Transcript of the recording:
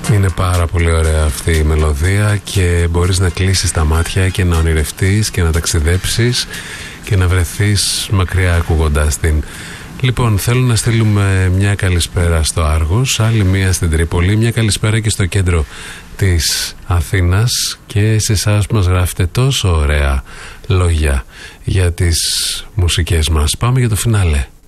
Είναι πάρα πολύ ωραία αυτή η μελωδία και μπορείς να κλείσεις τα μάτια και να ονειρευτείς και να ταξιδέψεις και να βρεθείς μακριά ακούγοντας την. Λοιπόν, θέλω να στείλουμε μια καλησπέρα στο Άργος, άλλη μια στην Τρίπολη, μια καλησπέρα και στο κέντρο της Αθήνας και σε εσάς που μας γράφετε τόσο ωραία λόγια για τις μουσικές μας. Πάμε για το φινάλε.